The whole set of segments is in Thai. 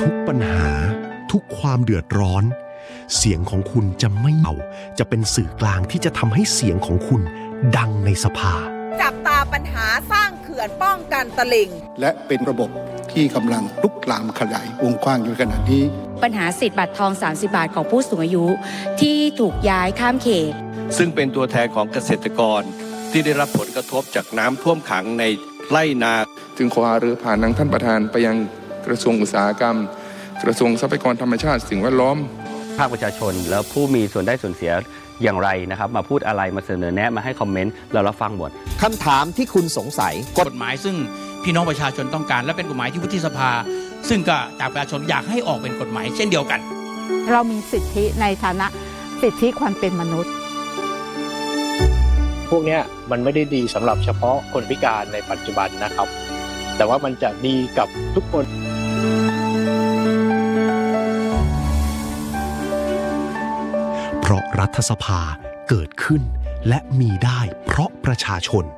ทุกปัญหาทุกความเดือดร้อนเสียงของคุณจะไม่เบาจะเป็นสื่อกลางที่จะทำให้เสียงของคุณดังในสภาจับตาปัญหาสร้างเขื่อนป้องกันตลิ่งและเป็นระบบที่กำลังลุกลามขยายวงกว้างอยู่ขณะนี้ปัญหาสิทธิ์บัตรทอง30 บาทของผู้สูงอายุที่ถูกย้ายข้ามเขตซึ่งเป็นตัวแทนของเกษตรกรที่ได้รับผลกระทบจากน้ำท่วมขังในไร่นาจึงขอหารือผ่านทางท่านประธานไปยังกระทรวงอุตสาหกรรมกระทรวงทรัพยากรธรรมชาติสิ่งแวดล้อมภาคประชาชนแล้วผู้มีส่วนได้ส่วนเสียอย่างไรนะครับมาพูดอะไรมาเสนอแนะมาให้คอมเมนต์เรารับฟังหมดคำถามที่คุณสงสัยกฎหมายซึ่งพี่น้องประชาชนต้องการและเป็นกฎหมายที่วุฒิสภาซึ่งก็จากประชาชนอยากให้ออกเป็นกฎหมายเช่นเดียวกันเรามีสิทธิในฐานะสิทธิความเป็นมนุษย์พวกนี้มันไม่ได้ดีสำหรับเฉพาะคนพิการในปัจจุบันนะครับแต่ว่ามันจะดีกับทุกคนเพราะรัฐสภาเกิดขึ้นและมีได้เพราะประชาชน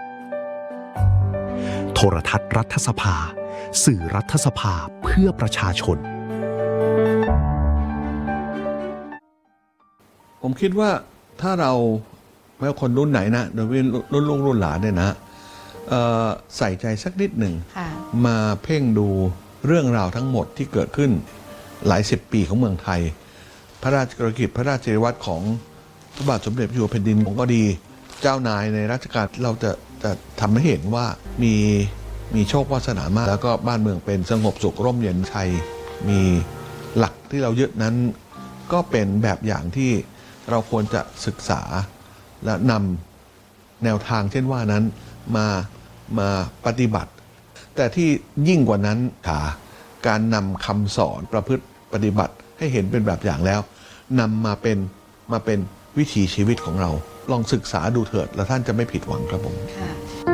โทรทัศน์รัฐสภาสื่อรัฐสภาเพื่อประชาชนผมคิดว่าถ้าเราไม่ว่าคนรุ่นไหนนะโดยรุ่นลูกรุ่นหลานเนี่ยนะใส่ใจสักนิดหนึ่งมาเพ่งดูเรื่องราวทั้งหมดที่เกิดขึ้นหลายสิบปีของเมืองไทยพระราชกฤษพระราชวัตรของพระบาทสมเด็จพระเจ้าอยู่หัวแผ่นดินของก็ดีเจ้านายในรัชกาลเราจะทำให้เห็นว่ามีโชควาสนามากแล้วก็บ้านเมืองเป็นสงบสุขร่มเย็นชัยมีหลักที่เรายึดนั้นก็เป็นแบบอย่างที่เราควรจะศึกษาและนำแนวทางเช่นว่านั้นมาปฏิบัติแต่ที่ยิ่งกว่านั้นการนำคำสอนประพฤติปฏิบัติให้เห็นเป็นแบบอย่างแล้วนำมาเป็นวิถีชีวิตของเราลองศึกษาดูเถิดแล้วท่านจะไม่ผิดหวังครับผม